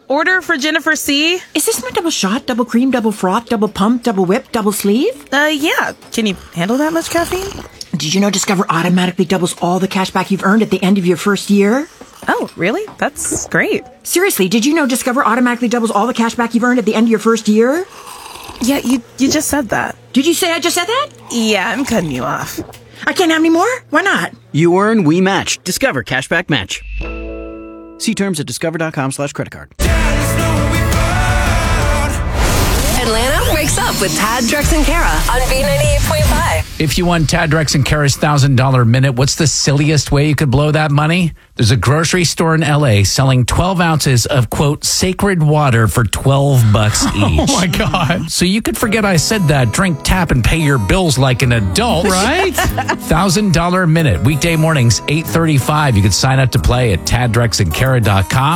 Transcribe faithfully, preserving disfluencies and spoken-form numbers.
Order for Jennifer C. Is this my double shot, double cream, double froth, double pump, double whip, double sleeve? Uh, yeah. Can you handle that much caffeine? Did you know Discover automatically doubles all the cash back you've earned at the end of your first year? Oh, really? That's great. Seriously, did you know Discover automatically doubles all the cash back you've earned at the end of your first year? Yeah, you, you just said that. Did you say I just said that? Yeah, I'm cutting you off. I can't have any more? Why not? You earn, we match. Discover Cashback Match. See terms at discover.com slash credit card. Atlanta wakes up with Tad, Drex, and Kara on B ninety-eight point five. If you won Tad, Drex, and Kara's one thousand dollars minute, what's the silliest way you could blow that money? There's a grocery store in L A selling twelve ounces of, quote, sacred water for twelve bucks each. Oh, my God. So you could forget I said that, drink, tap, and pay your bills like an adult. Right? one thousand dollars minute, weekday mornings, eight thirty-five. You can sign up to play at tad drex and kara dot com.